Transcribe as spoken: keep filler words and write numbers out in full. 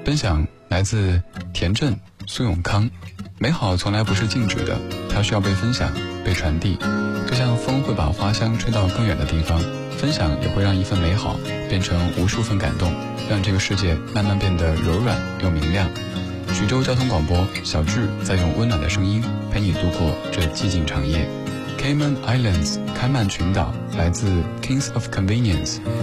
分享来自田震、苏永康。美好从来不是静止的，它需要被分享、被传递。就像风会把花香吹到更远的地方，分享也会让一份美好变成无数份感动，让这个世界慢慢变得柔软又明亮。徐州交通广播，小智在用温暖的声音陪你度过这寂静长夜。Cayman Islands 开曼群岛，来自 Kings of Convenience。